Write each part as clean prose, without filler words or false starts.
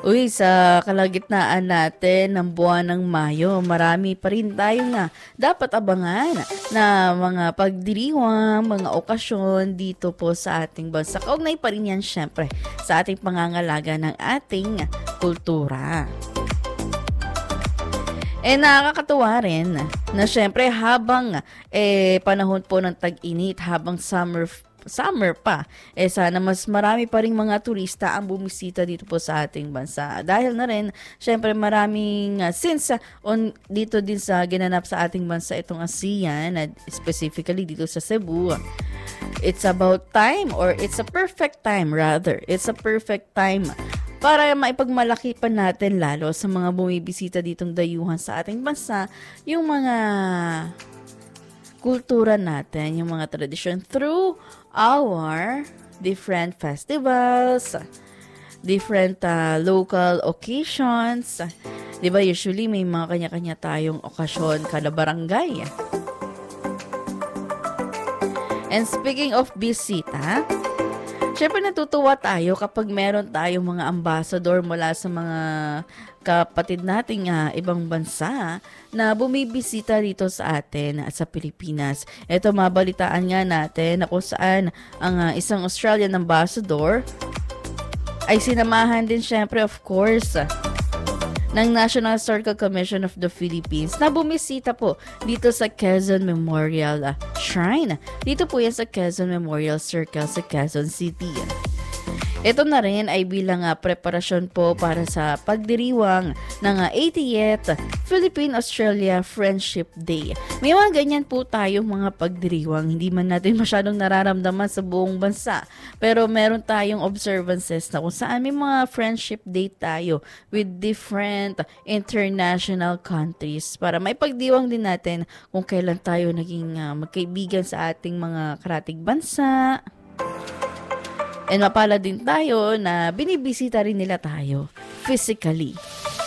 Uy, sa kalagitnaan natin ng buwan ng Mayo, marami pa rin tayong dapat abangan na mga pagdiriwang, mga okasyon dito po sa ating bansa. Kaugnay pa rin yan syempre sa ating pangangalaga ng ating kultura. Nakakatuwa rin na syempre habang panahon po ng tag-init, habang summer pa, sana mas marami pa ring mga turista ang bumisita dito po sa ating bansa. Dahil na rin, syempre maraming, dito din sa ginanap sa ating bansa itong ASEAN, specifically dito sa Cebu, it's about time, or it's a perfect time rather. It's a perfect time para maipagmalaki pa natin lalo sa mga bumibisita ditong dayuhan sa ating bansa, yung mga kultura natin, yung mga tradition through our different festivals, different local occasions. Diba usually may mga kanya-kanya tayong okasyon kada barangay. And speaking of bisita, syempre natutuwa tayo kapag meron tayong mga ambassador mula sa mga kapatid nating ibang bansa na bumibisita dito sa atin at sa Pilipinas. Ito, mabalitaan nga natin na kung saan ang isang Australian ambassador ay sinamahan din syempre of course ng National Historical Commission of the Philippines na bumisita po dito sa Quezon Memorial Shrine. Dito po yan sa Quezon Memorial Circle sa Quezon City. Ito na rin ay bilang preparasyon po para sa pagdiriwang ng 80th Philippine-Australia Friendship Day. May mga ganyan po tayong mga pagdiriwang. Hindi man natin masyadong nararamdaman sa buong bansa. Pero meron tayong observances na kung saan may mga friendship day tayo with different international countries para may pagdiwang din natin kung kailan tayo naging magkaibigan sa ating mga karatig bansa. And mapala din tayo na binibisita rin nila tayo physically.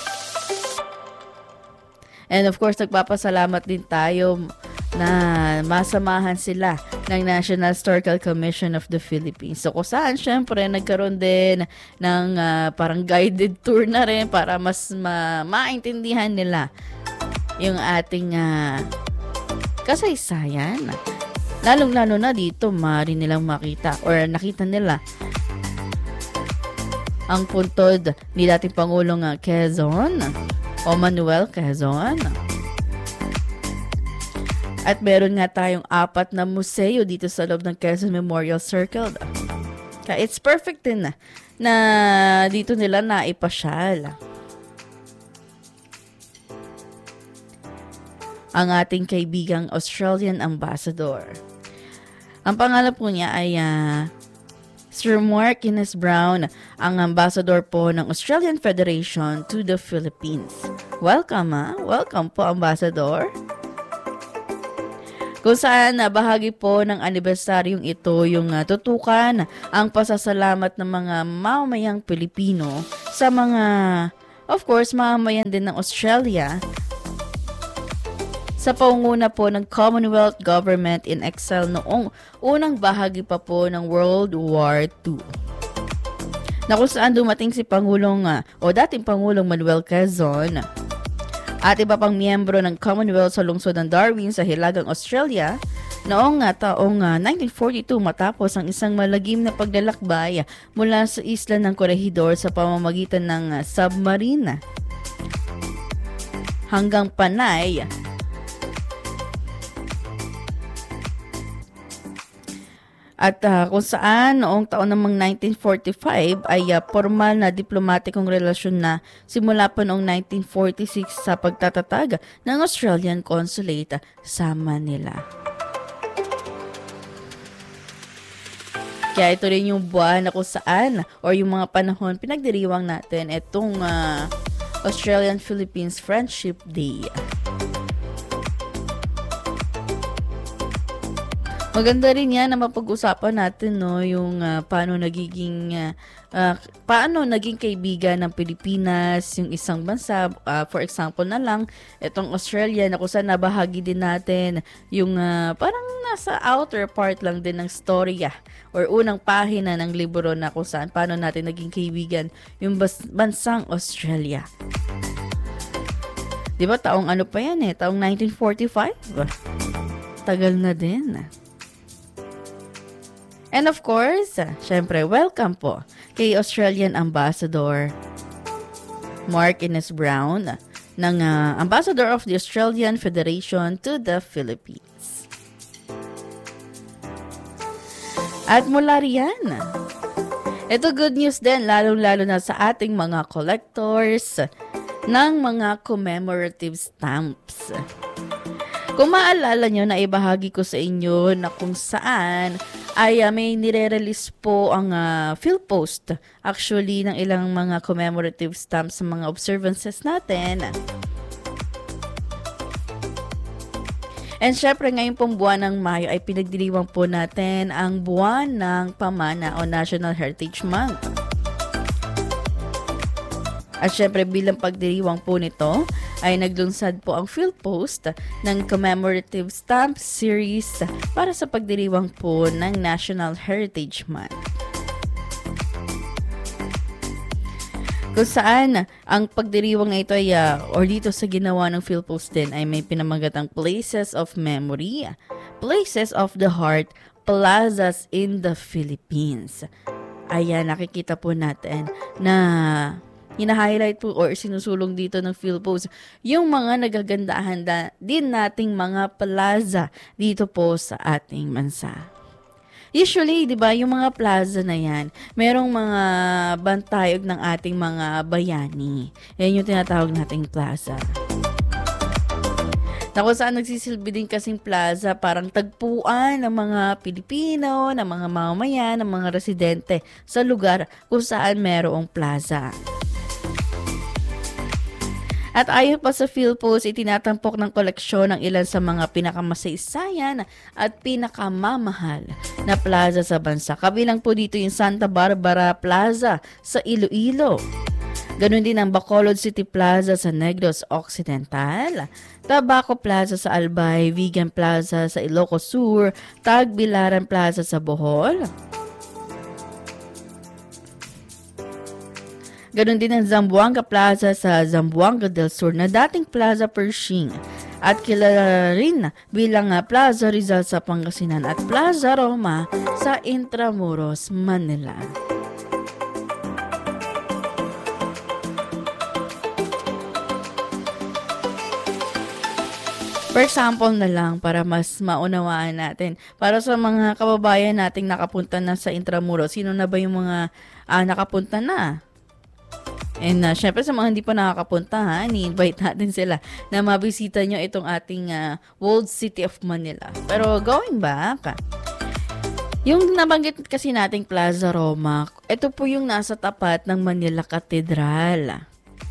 And of course, nagpapasalamat din tayo na masamahan sila ng National Historical Commission of the Philippines. So kung saan, syempre, nagkaroon din ng parang guided tour na rin para mas maintindihan nila yung ating kasaysayan. Lalong-lalo na dito, maaari nilang makita or nakita nila ang puntod ni dating Pangulong Quezon o Manuel Quezon. At meron nga tayong 4 na museo dito sa loob ng Quezon Memorial Circle. Kaya it's perfect din na dito nila naipasyal ang ating kaibigang Australian Ambassador. Ang pangalan po niya ay Sir Mark Innes Brown, ang ambassador po ng Australian Federation to the Philippines. Welcome Welcome po, Ambassador. Kung saan bahagi po ng anibersaryong ito yung tutukan ang pasasalamat ng mga mamamayang Pilipino sa mga, of course, mamamayan din ng Australia sa pangunguna po ng Commonwealth Government in Exile noong unang bahagi pa po ng World War II. Na kung saan dumating si Pangulong dating Pangulong Manuel Quezon at iba pang miyembro ng Commonwealth sa lungsod ng Darwin sa Hilagang Australia noong taong 1942 matapos ang isang malagim na paglalakbay mula sa isla ng Corregidor sa pamamagitan ng submarine hanggang Panay. At kung saan noong taon namang 1945 ay formal na diplomatikong relasyon na simula pa noong 1946 sa pagtatatag ng Australian Consulate sa Manila. Kaya ito rin yung buwan na kung saan or yung mga panahon pinagdiriwang natin itong Australian-Philippines Friendship Day. Maganda rin yan na mapag-usapan natin, no, yung paano naging kaibigan ng Pilipinas yung isang bansa. For example na lang, itong Australia na kung saan nabahagi din natin yung parang nasa outer part lang din ng storya or unang pahina ng libro na kung saan paano natin naging kaibigan yung bansang Australia. Di ba taong ano pa yan taong 1945? Tagal na din. And of course, syempre, welcome po kay Australian Ambassador Mark Innes Brown ng Ambassador of the Australian Federation to the Philippines. At mula riyan, ito good news din, lalo-lalo na sa ating mga collectors ng mga commemorative stamps. Kung maalala nyo na ibahagi ko sa inyo na kung saan ay may nire-release po ang PhilPost actually ng ilang mga commemorative stamps sa mga observances natin. And syempre ngayong pong buwan ng Mayo ay pinagdiriwang po natin ang buwan ng Pamana o National Heritage Month. At syempre bilang pagdiriwang po nito ay naglunsad po ang PhilPost ng commemorative stamp series para sa pagdiriwang po ng National Heritage Month. Kung saan ang pagdiriwang na ito ay or dito sa ginawa ng PhilPost din ay may pinamagatang Places of Memory, Places of the Heart, Plazas in the Philippines. Ayan, nakikita po natin na hina-highlight po or sinusulong dito ng PhilPost yung mga nagagandahan din nating mga plaza dito po sa ating bansa. Usually, di ba, yung mga plaza na yan, merong mga bantayog ng ating mga bayani. Yan yung tinatawag nating plaza. Na kung saan nagsisilbi din kasing plaza, parang tagpuan ng mga Pilipino, ng mga mamamayan, ng mga residente sa lugar kung saan merong plaza. At ayon pa sa PhilPost, itinatampok ng koleksyon ng ilan sa mga pinakamasaysayan at pinakamamahal na plaza sa bansa. Kabilang po dito yung Santa Barbara Plaza sa Iloilo. Ganon din ang Bacolod City Plaza sa Negros Occidental, Tabaco Plaza sa Albay, Vigan Plaza sa Ilocos Sur, Tagbilaran Plaza sa Bohol. Ganon din ang Zamboanga Plaza sa Zamboanga del Sur na dating Plaza Pershing at kilala rin bilang Plaza Rizal sa Pangasinan at Plaza Roma sa Intramuros, Manila. For example na lang para mas maunawaan natin, para sa mga kababayan nating nakapunta na sa Intramuros, sino na ba yung mga nakapunta na? And syempre sa mga hindi pa nakakapunta, ni-invite natin sila na mabisita nyo itong ating World City of Manila. Pero going back, yung nabanggit kasi nating Plaza Roma, ito po yung nasa tapat ng Manila Cathedral.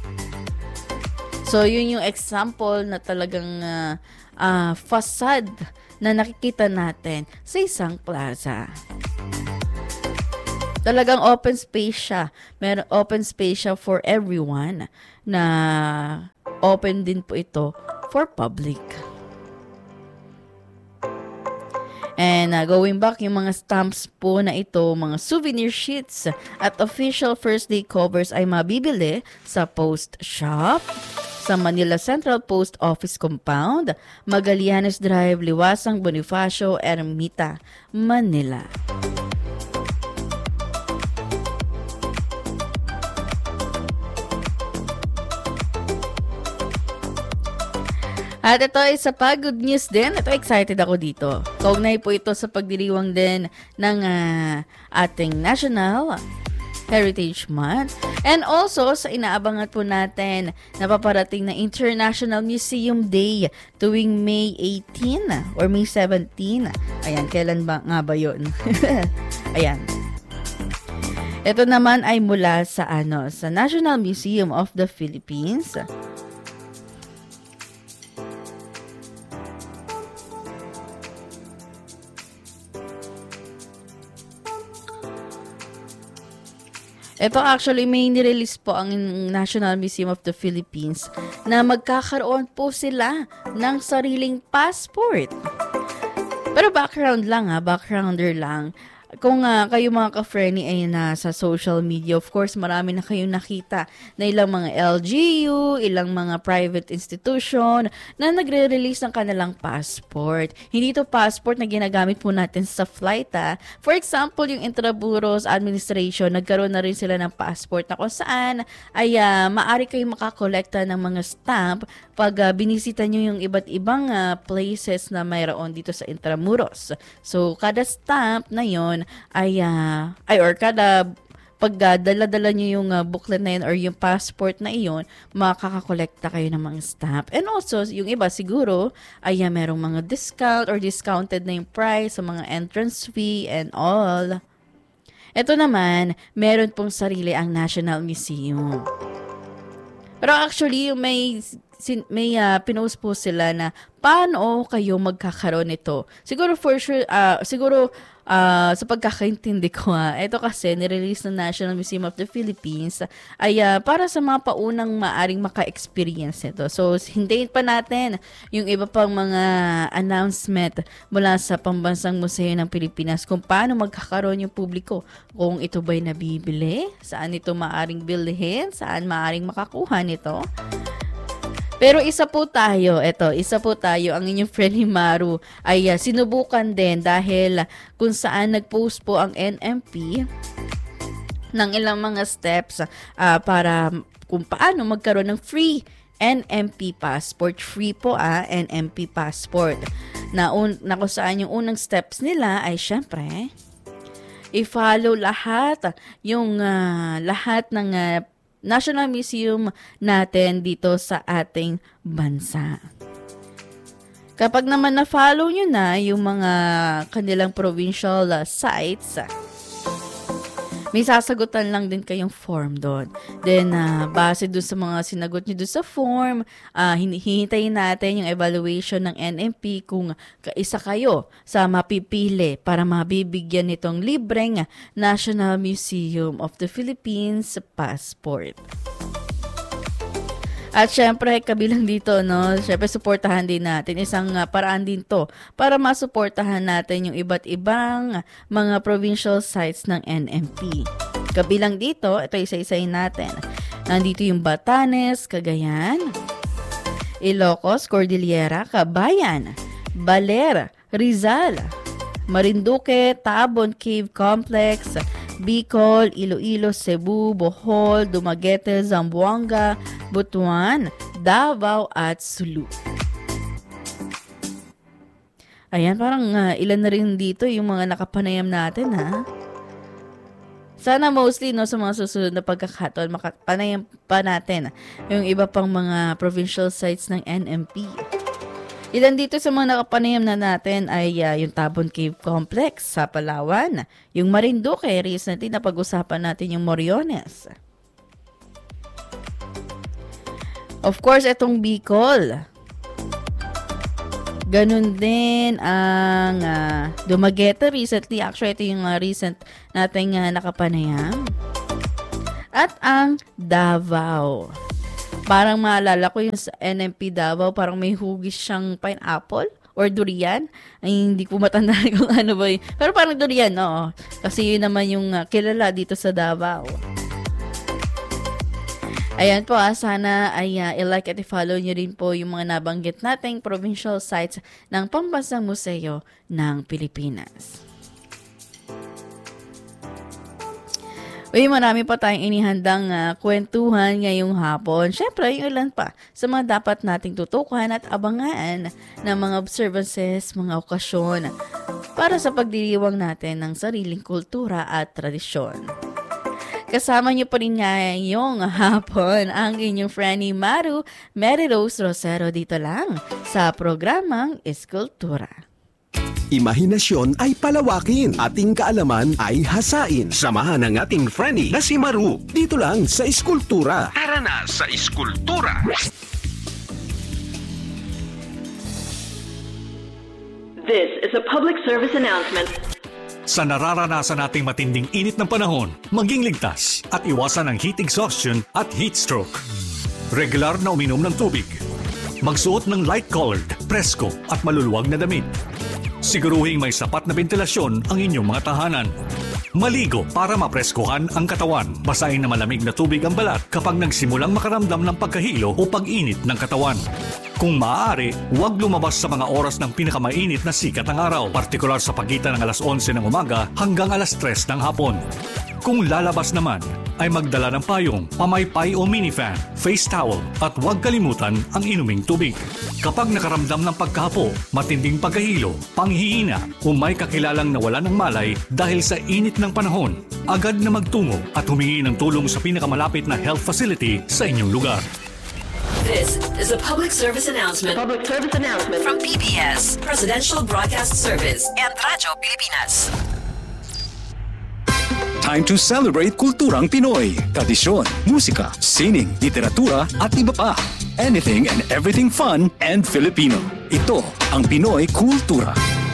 So yun yung example na talagang facade na nakikita natin sa isang plaza. Talagang open space siya. Meron open space siya for everyone na open din po ito for public. And going back, yung mga stamps po na ito, mga souvenir sheets at official first day covers ay mabibili sa Post Shop, sa Manila Central Post Office Compound, Magallanes Drive, Liwasang Bonifacio, Ermita, Manila. At ito ay sa good news din. Ito excited ako dito. Kaugnay po ito sa pagdiriwang din ng ating National Heritage Month. And also sa inaabangan po natin na paparating na International Museum Day tuwing May 18 or May 17. Ayan, kailan ba nga ba yun? Ayan. Ito naman ay mula sa sa National Museum of the Philippines. Ito actually may nirelease po ang National Museum of the Philippines na magkakaroon po sila ng sariling passport. Pero backgrounder lang. Kung kayo mga ka-friendly ay nasa social media, of course, marami na kayong nakita na ilang mga LGU, ilang mga private institution na nagre-release ng kanilang passport. Hindi ito passport na ginagamit po natin sa flight. For example, yung Intramuros Administration, nagkaroon na rin sila ng passport na kung saan ay maaari kayong makakolekta ng mga stamp pag binisita nyo yung iba't ibang places na mayroon dito sa Intramuros. So, kada stamp na yon or kada pagdala-dala nyo yung booklet na yun or yung passport na iyon, makakakolekta kayo ng mga stamp. And also, yung iba siguro ay merong mga discount or discounted na yung price sa mga entrance fee and all. Ito naman, meron pong sarili ang National Museum. Pero actually, may pinost po sila na paano kayo magkakaroon nito. Siguro for sure, sa pagkakaintindi ko ito kasi nirelease ng National Museum of the Philippines ay para sa mga paunang maaring maka-experience nito. So, hintayin pa natin yung iba pang mga announcement mula sa Pambansang Museo ng Pilipinas kung paano magkakaroon yung publiko. Kung ito ba'y nabibili, saan ito maaring bilhin, saan maaring makakuha nito. Pero isa po tayo, ang inyong friendly Maru ay sinubukan din dahil kung saan nag-post po ang NMP ng ilang mga steps para kung paano magkaroon ng free NMP passport. Free po NMP passport. Na kung saan yung unang steps nila ay syempre i-follow lahat ng National Museum natin dito sa ating bansa. Kapag naman na-follow nyo na yung mga kanilang provincial sites, may sasagutan lang din kayong form doon. Then, base doon sa mga sinagot nyo doon sa form, hihintayin natin yung evaluation ng NMP kung isa kayo sa mapipili para mabibigyan nitong libreng National Museum of the Philippines passport. At syempre, kabilang dito, syempre suportahan din natin. Isang paraan din to para masuportahan natin yung iba't ibang mga provincial sites ng NMP. Kabilang dito, ito isa-isayin natin. Nandito yung Batanes, Cagayan, Ilocos, Cordillera, Cabayan, Baler, Rizal, Marinduque, Tabon Cave Complex, Bicol, Iloilo, Cebu, Bohol, Dumaguete, Zamboanga, Butuan, Davao at Sulu. Ayan, parang ilan na rin dito yung mga nakapanayam natin Sana mostly sa mga susunod na pagkakataon makapanayam pa natin yung iba pang mga provincial sites ng NMP. Ilan dito sa mga nakapanayam na natin ay yung Tabon Cave Complex sa Palawan, yung Marinduque, recently na pag-usapan natin yung Moriones. Of course, itong Bicol. Ganun din ang Dumaguete recently. Actually, ito yung recent nating nakapanayam. At ang Davao. Parang maalala ko yung sa NMP Davao, parang may hugis siyang pineapple or durian. Ay, hindi ko matanda kung ano ba yun. Pero parang durian, oo. Kasi yun naman yung kilala dito sa Davao. Ayan po, sana ay i-like at i-follow nyo rin po yung mga nabanggit nating provincial sites ng Pambansang Museo ng Pilipinas. Uy, marami pa tayong inihandang kwentuhan ngayong hapon. Siyempre, yung ilan pa sa mga dapat nating tutukan at abangan ng mga observances, mga okasyon para sa pagdiriwang natin ng sariling kultura at tradisyon. Kasama niyo pa rin ngayong hapon ang inyong friendly Maru, Mary Rose Rosero dito lang sa programang Iskultura. Imahinasyon ay palawakin, ating kaalaman ay hasain. Samahan ang ating friendly na si Maru dito lang sa Iskultura. Tara na sa Iskultura! This is a public service announcement. sa nararanasan nating matinding init ng panahon, maging ligtas at iwasan ang heat exhaustion at heat stroke. Regular na uminom ng tubig. Magsuot ng light-colored, presko at maluluwag na damit. Siguruhing may sapat na ventilasyon ang inyong mga tahanan. Maligo para mapreskohan ang katawan. Basahin na malamig na tubig ang balat kapag nagsimulang makaramdam ng pagkahilo o pag-init ng katawan. Kung maaari, huwag lumabas sa mga oras ng pinakamainit na sikat ng araw, partikular sa pagitan ng alas 11 ng umaga hanggang alas 3 ng hapon. Kung lalabas naman, ay magdala ng payong, pamaypay o minifan, face towel at huwag kalimutan ang inuming tubig. Kapag nakaramdam ng pagkahapo, matinding pagkahilo, panghihina o may kakilalang nawalan ng malay dahil sa init ng panahon, agad na magtungo at humingi ng tulong sa pinakamalapit na health facility sa inyong lugar. This is a public service announcement. From PBS, Presidential Broadcast Service and Radyo Pilipinas. Time to celebrate kulturang Pinoy. Tradisyon, musika, sining, literatura at iba pa. Anything and everything fun and Filipino. Ito ang Pinoy Kultura.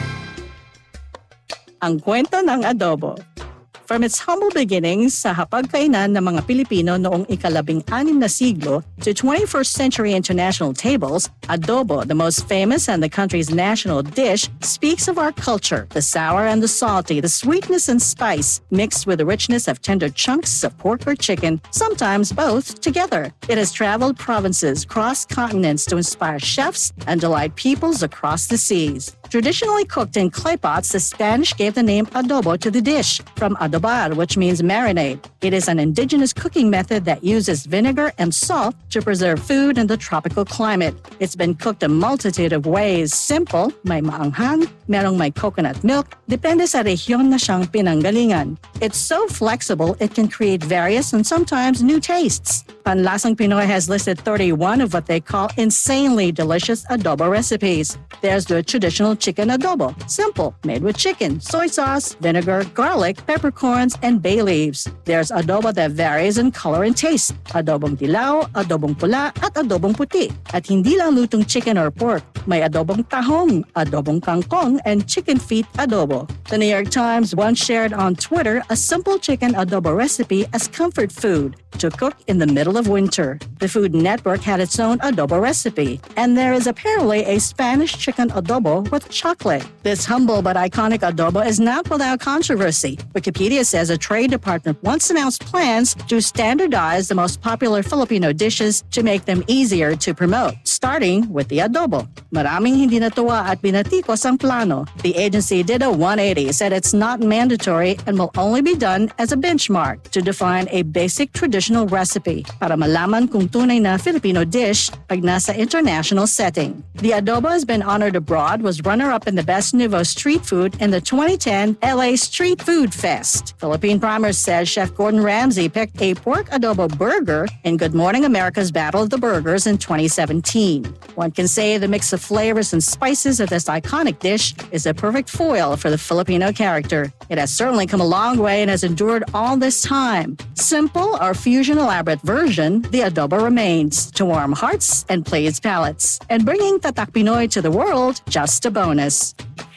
Ang kwento ng adobo. From its humble beginnings sa hapagkainan ng mga Pilipino noong ika-16 na siglo to 21st century international tables, adobo, the most famous and the country's national dish, speaks of our culture, the sour and the salty, the sweetness and spice, mixed with the richness of tender chunks of pork or chicken, sometimes both together. It has traveled provinces, crossed continents to inspire chefs and delight peoples across the seas. Traditionally cooked in clay pots, the Spanish gave the name adobo to the dish, from adobar, which means marinade. It is an indigenous cooking method that uses vinegar and salt to preserve food in the tropical climate. It's been cooked a multitude of ways. Simple, may maanghang, merong may coconut milk, depende sa rehiyon na siyang pinanggalingan. It's so flexible, it can create various and sometimes new tastes. Panlasang Pinoy has listed 31 of what they call insanely delicious adobo recipes. There's the traditional chicken adobo, simple, made with chicken, soy sauce, vinegar, garlic, peppercorns, and bay leaves. There's adobo that varies in color and taste, adobong dilaw, adobong pula, at adobong puti. At hindi lang lutong chicken or pork, may adobong tahong, adobong kangkong, and chicken feet adobo. The New York Times once shared on Twitter a simple chicken adobo recipe as comfort food to cook in the middle of winter. The Food Network had its own adobo recipe, and there is apparently a Spanish chicken adobo with chocolate. This humble but iconic adobo is not without controversy. Wikipedia says a trade department once announced plans to standardize the most popular Filipino dishes to make them easier to promote, starting with the adobo. Maraming hindi natuwa at binatikos ang plano. The agency did a 180, said it's not mandatory and will only be done as a benchmark to define a basic traditional recipe para malaman kung tunay na Filipino dish pag nasa international setting. The adobo has been honored abroad, was runner-up in the Best Nouveau Street Food in the 2010 LA Street Food Fest. Philippine Primer says Chef Gordon Ramsay picked a pork adobo burger in Good Morning America's Battle of the Burgers in 2017. One can say the mix of flavors and spices of this iconic dish is a perfect foil for the Filipino character. It has certainly come a long way and has endured all this time. Simple or fusion elaborate version, the adobo remains to warm hearts and please palates. And bringing Tatak Pinoy to the world, just a bonus.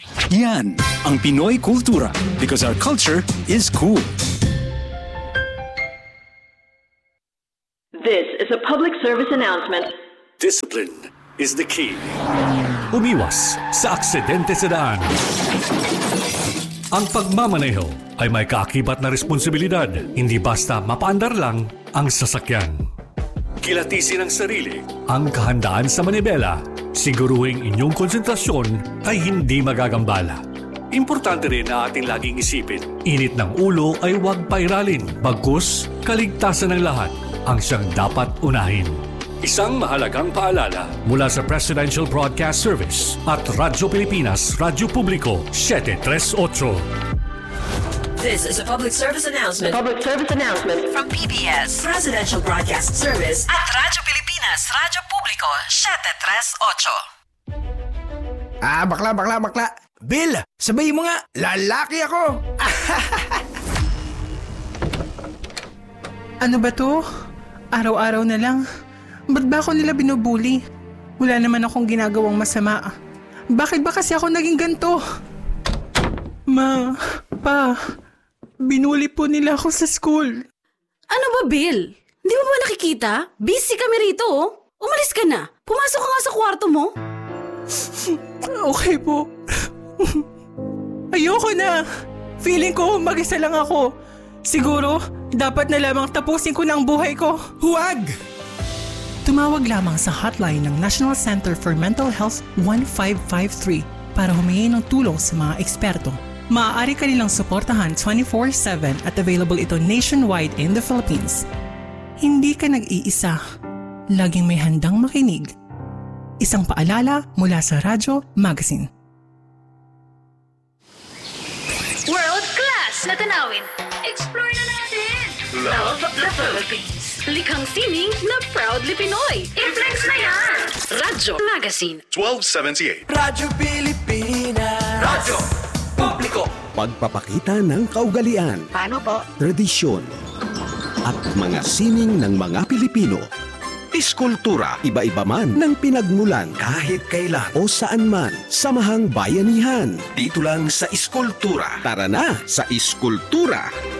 Yan ang Pinoy Kultura, because our culture is cool. This is a public service announcement. Discipline is the key. Umiwas sa aksidente sa daan. Ang pagmamaneho ay may kaakibat na responsibilidad, hindi basta mapaandar lang ang sasakyan. Kilatisin ang sarili, ang kahandaan sa manibela, siguruhing inyong konsentrasyon ay hindi magagambala. Importante rin na ating laging isipin, init ng ulo ay huwag pairalin, bagkus kaligtasan ng lahat ang siyang dapat unahin. Isang mahalagang paalala mula sa Presidential Broadcast Service at Radyo Pilipinas, Radyo Publiko, 738. This is a public service announcement. From PBS, Presidential Broadcast Service at Radyo Pilipinas, Radyo Publiko, 738. Bakla. Bill, sabihin mo nga, lalaki ako. Ano ba to? Araw-araw na lang. Ba't ba ako nila binubuli? Wala naman akong ginagawang masama. Bakit ba kasi ako naging ganito? Ma, Pa, binuli po nila ako sa school. Ano ba, Bill? Hindi mo ba nakikita? Busy kami rito, oh. Umalis ka na. Pumasok ka nga sa kwarto mo. Okay po. Ayoko na. Feeling ko mag-isa lang ako. Siguro, dapat na lamang tapusin ko na ang buhay ko. Huwag! Tumawag lamang sa hotline ng National Center for Mental Health 1553 para humingi ng tulong sa mga eksperto. Maaari ka nilang suportahan 24/7 at available ito nationwide in the Philippines. Hindi ka nag-iisa. Laging may handang makinig. Isang paalala mula sa Radyo Magazine. World class na tanawin. Explore na natin. Love the Philippines. Likhang sining na proudly Pinoy. I-flex na yan. Radyo Magazine 1278. Radyo Pilipinas. Radyo Publiko. Pagpapakita ng kaugalian, Paano po? tradisyon, at mga sining ng mga Pilipino. Iskultura, iba-iba man ng pinagmulan kahit kailan o saan man, samahang bayanihan. Dito lang sa Iskultura. Tara na sa Iskultura.